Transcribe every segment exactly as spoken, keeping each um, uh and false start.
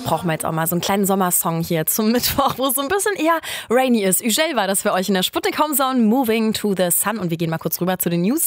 brauchen wir jetzt auch mal so einen kleinen Sommersong hier zum Mittwoch, wo es so ein bisschen eher rainy ist. Ugel war das für euch in der Sputnik Homezone, Moving to the Sun. Und wir gehen mal kurz rüber zu den News.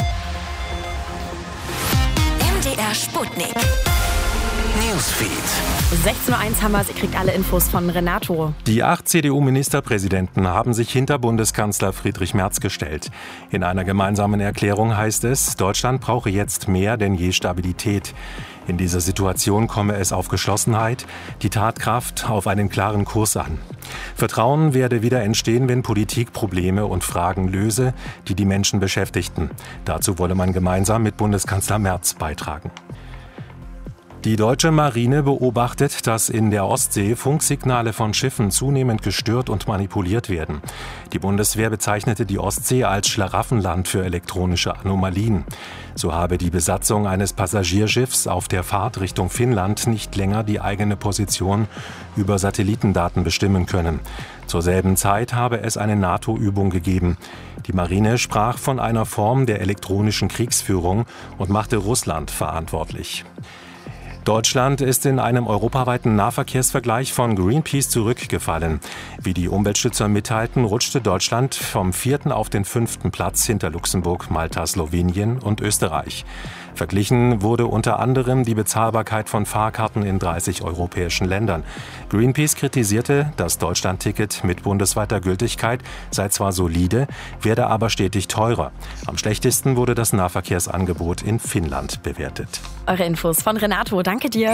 M D R Sputnik Newsfeed. sechzehn Uhr eins haben wir es, ihr kriegt alle Infos von Renato. Die acht C D U-Ministerpräsidenten haben sich hinter Bundeskanzler Friedrich Merz gestellt. In einer gemeinsamen Erklärung heißt es, Deutschland brauche jetzt mehr denn je Stabilität. In dieser Situation komme es auf Geschlossenheit, die Tatkraft, auf einen klaren Kurs an. Vertrauen werde wieder entstehen, wenn Politik Probleme und Fragen löse, die die Menschen beschäftigten. Dazu wolle man gemeinsam mit Bundeskanzler Merz beitragen. Die deutsche Marine beobachtet, dass in der Ostsee Funksignale von Schiffen zunehmend gestört und manipuliert werden. Die Bundeswehr bezeichnete die Ostsee als Schlaraffenland für elektronische Anomalien. So habe die Besatzung eines Passagierschiffs auf der Fahrt Richtung Finnland nicht länger die eigene Position über Satellitendaten bestimmen können. Zur selben Zeit habe es eine NATO-Übung gegeben. Die Marine sprach von einer Form der elektronischen Kriegsführung und machte Russland verantwortlich. Deutschland ist in einem europaweiten Nahverkehrsvergleich von Greenpeace zurückgefallen. Wie die Umweltschützer mitteilten, rutschte Deutschland vom vierten auf den fünften Platz hinter Luxemburg, Malta, Slowenien und Österreich. Verglichen wurde unter anderem die Bezahlbarkeit von Fahrkarten in dreißig europäischen Ländern. Greenpeace kritisierte, das Deutschland-Ticket mit bundesweiter Gültigkeit sei zwar solide, werde aber stetig teurer. Am schlechtesten wurde das Nahverkehrsangebot in Finnland bewertet. Eure Infos von Renato, danke dir.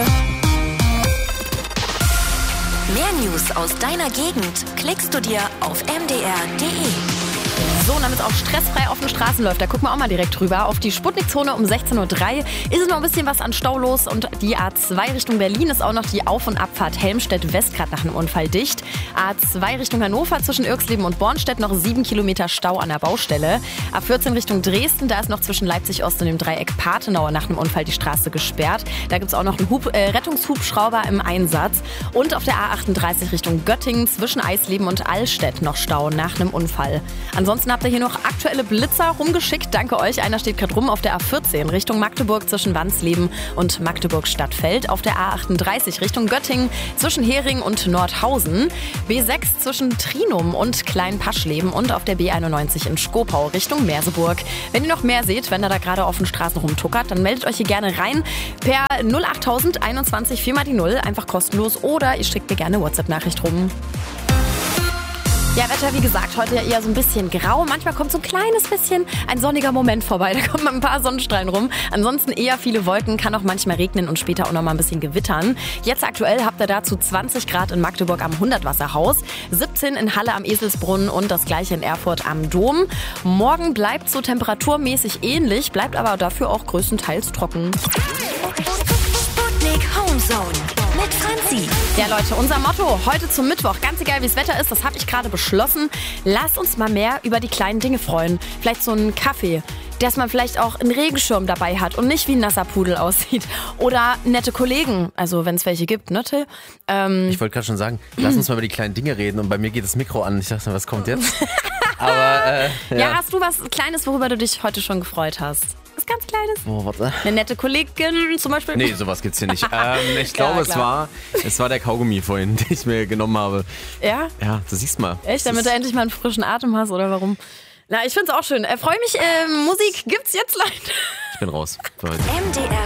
Mehr News aus deiner Gegend klickst du dir auf m d r punkt d e. So, damit es auch stressfrei auf den Straßen läuft, da gucken wir auch mal direkt rüber. Auf die Sputnik-Zone um sechzehn Uhr drei ist es noch ein bisschen was an Stau los und die A zwei Richtung Berlin ist auch noch die Auf- und Abfahrt Helmstedt-West gerade nach einem Unfall dicht. A zwei Richtung Hannover zwischen Irxleben und Bornstedt noch sieben Kilometer Stau an der Baustelle. A vierzehn Richtung Dresden, da ist noch zwischen Leipzig-Ost und dem Dreieck Pathenau nach einem Unfall die Straße gesperrt. Da gibt es auch noch einen Hub, äh, Rettungshubschrauber im Einsatz. Und auf der A achtunddreißig Richtung Göttingen zwischen Eisleben und Allstedt noch Stau nach einem Unfall. Ansonsten habt ihr hier noch aktuelle Blitzer rumgeschickt. Danke euch. Einer steht gerade rum auf der A vierzehn Richtung Magdeburg zwischen Wansleben und Magdeburg-Stadtfeld. Auf der A achtunddreißig Richtung Göttingen zwischen Hering und Nordhausen. B sechs zwischen Trinum und Kleinpaschleben und auf der B einundneunzig in Schkopau Richtung Merseburg. Wenn ihr noch mehr seht, wenn ihr da gerade auf den Straßen rumtuckert, dann meldet euch hier gerne rein per null acht null null einundzwanzig vier mal die null. Einfach kostenlos oder ihr schickt mir gerne eine WhatsApp-Nachricht rum. Ja, Wetter, wie gesagt, heute ja eher so ein bisschen grau. Manchmal kommt so ein kleines bisschen ein sonniger Moment vorbei. Da kommen ein paar Sonnenstrahlen rum. Ansonsten eher viele Wolken, kann auch manchmal regnen und später auch noch mal ein bisschen gewittern. Jetzt aktuell habt ihr dazu zwanzig Grad in Magdeburg am Hundertwasserhaus, siebzehn in Halle am Eselsbrunnen und das gleiche in Erfurt am Dom. Morgen bleibt so temperaturmäßig ähnlich, bleibt aber dafür auch größtenteils trocken. Sputnik Homezone mit Franzi. Ja Leute, unser Motto heute zum Mittwoch, ganz egal wie das Wetter ist, das habe ich gerade beschlossen. Lasst uns mal mehr über die kleinen Dinge freuen. Vielleicht so einen Kaffee, dass man vielleicht auch einen Regenschirm dabei hat und nicht wie ein nasser Pudel aussieht. Oder nette Kollegen, also wenn es welche gibt, ne Till? Ähm, ich wollte gerade schon sagen, lass uns mal über die kleinen Dinge reden und bei mir geht das Mikro an. Ich dachte, was kommt jetzt? Aber, äh, ja. ja, hast du was Kleines, worüber du dich heute schon gefreut hast? Was ganz Kleines? Oh, warte. Eine nette Kollegin zum Beispiel? Nee, sowas gibt's hier nicht. ähm, ich glaube, ja, es war es war der Kaugummi vorhin, den ich mir genommen habe. Ja? Ja, du siehst mal. Echt, damit du endlich mal einen frischen Atem hast, oder warum? Na, ich find's auch schön. Äh, Freu mich, äh, Musik gibt's jetzt leider. Ich bin raus für heute. M D R